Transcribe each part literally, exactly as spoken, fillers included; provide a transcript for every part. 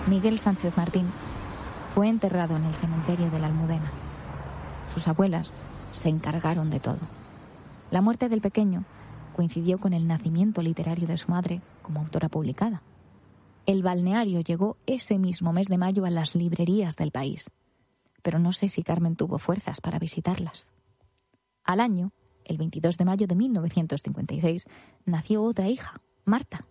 Miguel Sánchez Martín fue enterrado en el cementerio de la Almudena. Sus abuelas se encargaron de todo. La muerte del pequeño coincidió con el nacimiento literario de su madre como autora publicada. El balneario llegó ese mismo mes de mayo a las librerías del país, pero no sé si Carmen tuvo fuerzas para visitarlas. Al año, el veintidós de mayo de mil novecientos cincuenta y seis, nació otra hija, Marta.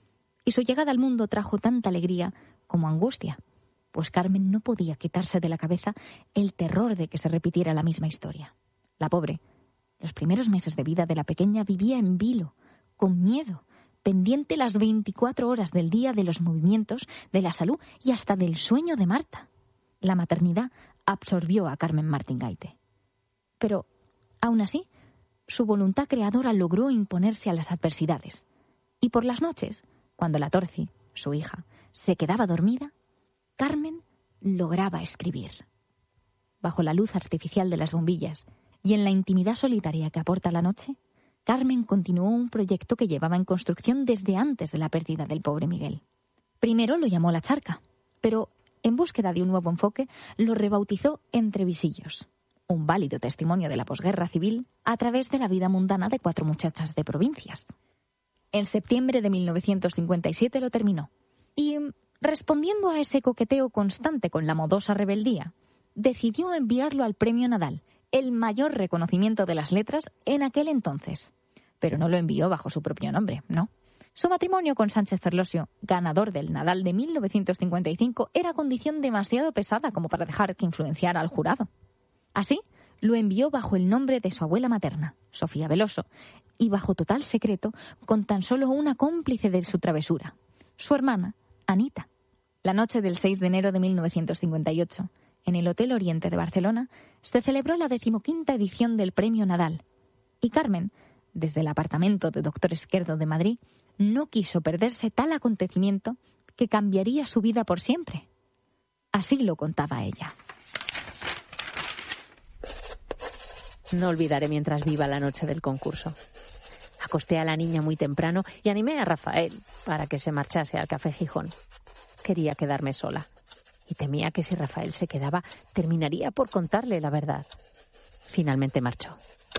Y su llegada al mundo trajo tanta alegría como angustia, pues Carmen no podía quitarse de la cabeza el terror de que se repitiera la misma historia. La pobre, los primeros meses de vida de la pequeña vivía en vilo, con miedo, pendiente las veinticuatro horas del día de los movimientos, de la salud y hasta del sueño de Marta. La maternidad absorbió a Carmen Martín Gaite. Pero, aún así, su voluntad creadora logró imponerse a las adversidades. Y por las noches, cuando la Torci, su hija, se quedaba dormida, Carmen lograba escribir. Bajo la luz artificial de las bombillas y en la intimidad solitaria que aporta la noche, Carmen continuó un proyecto que llevaba en construcción desde antes de la pérdida del pobre Miguel. Primero lo llamó La Charca, pero en búsqueda de un nuevo enfoque lo rebautizó Entre Visillos, un válido testimonio de la posguerra civil a través de la vida mundana de cuatro muchachas de provincias. En septiembre de mil novecientos cincuenta y siete lo terminó y, respondiendo a ese coqueteo constante con la modosa rebeldía, decidió enviarlo al Premio Nadal, el mayor reconocimiento de las letras en aquel entonces. Pero no lo envió bajo su propio nombre, no. Su matrimonio con Sánchez Ferlosio, ganador del Nadal de mil novecientos cincuenta y cinco, era condición demasiado pesada como para dejar que influenciara al jurado. Así, lo envió bajo el nombre de su abuela materna, Sofía Veloso, y bajo total secreto, con tan solo una cómplice de su travesura, su hermana, Anita. La noche del seis de enero de mil novecientos cincuenta y ocho, en el Hotel Oriente de Barcelona, se celebró la decimoquinta edición del Premio Nadal. Y Carmen, desde el apartamento de Doctor Esquerdo de Madrid, no quiso perderse tal acontecimiento que cambiaría su vida por siempre. Así lo contaba ella. No olvidaré mientras viva la noche del concurso. Acosté a la niña muy temprano y animé a Rafael para que se marchase al Café Gijón. Quería quedarme sola y temía que si Rafael se quedaba, terminaría por contarle la verdad. Finalmente marchó.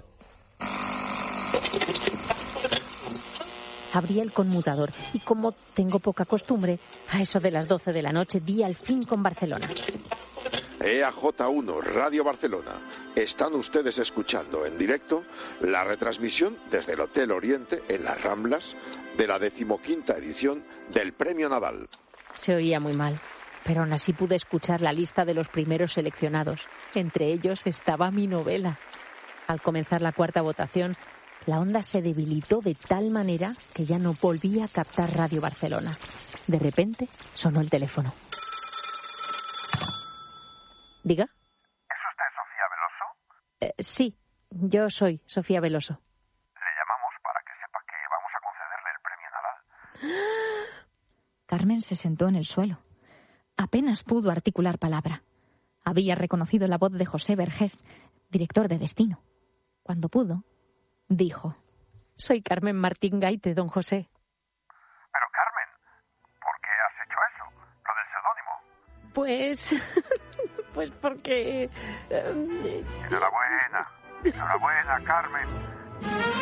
Abrí el conmutador y, como tengo poca costumbre, a eso de las doce de la noche di al fin con Barcelona. E A J uno, Radio Barcelona. Están ustedes escuchando en directo la retransmisión desde el Hotel Oriente en Las Ramblas de la decimoquinta edición del Premio Nadal. Se oía muy mal, pero aún así pude escuchar la lista de los primeros seleccionados. Entre ellos estaba mi novela. Al comenzar la cuarta votación, la onda se debilitó de tal manera que ya no volvía a captar Radio Barcelona. De repente sonó el teléfono. ¿Diga? ¿Es usted Sofía Veloso? Eh, sí, yo soy Sofía Veloso. Le llamamos para que sepa que vamos a concederle el Premio Nadal. Carmen se sentó en el suelo. Apenas pudo articular palabra. Había reconocido la voz de José Vergés, director de Destino. Cuando pudo, dijo: Soy Carmen Martín Gaite, don José. Pero Carmen, ¿por qué has hecho eso? Lo del seudónimo. Pues... pues porque... Enhorabuena, enhorabuena, Carmen.